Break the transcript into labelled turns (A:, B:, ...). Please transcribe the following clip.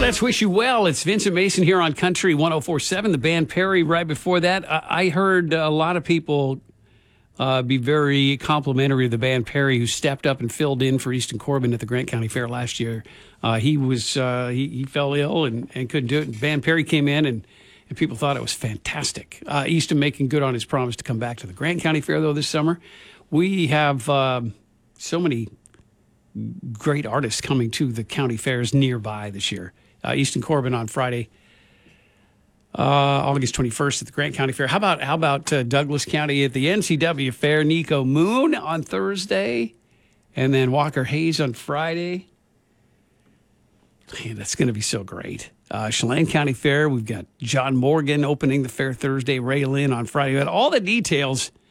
A: let's wish you well. It's Vincent Mason here on Country 104.7, the band Perry. Right before that, I heard a lot of people be very complimentary of the band Perry, who stepped up and filled in for Easton Corbin at the Grant County Fair last year. He fell ill and couldn't do it. And band Perry came in and people thought it was fantastic. Easton making good on his promise to come back to the Grant County Fair, though, this summer. We have so many great artists coming to the county fairs nearby this year. Easton Corbin on Friday, August 21st at the Grant County Fair. How about Douglas County at the NCW Fair? Nico Moon on Thursday, and then Walker Hayes on Friday. Man, that's going to be so great. Chelan County Fair, we've got John Morgan opening the fair Thursday, Ray Lynn on Friday. We got all the details